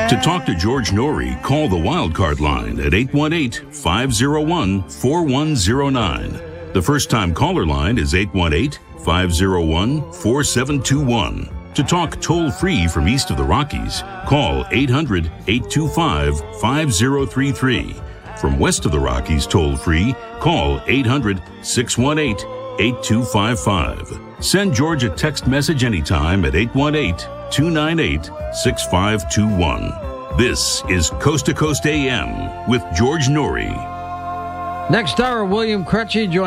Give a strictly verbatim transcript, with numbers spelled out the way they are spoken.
To talk to George Norrie, call the Wildcard line at eight one eight, five oh one, four one oh nine. The first-time caller line is eight one eight, five oh one, four seven two one. To talk toll-free from east of the Rockies, call eight hundred, eight two five, five oh three three. From west of the Rockies toll-free, call eight hundred, six one eight, eight two five five. Send George a text message anytime at eight one eight, two nine eight, six five two one. This is Coast to Coast A M with George Norrie. Next hour, William Crutchy joins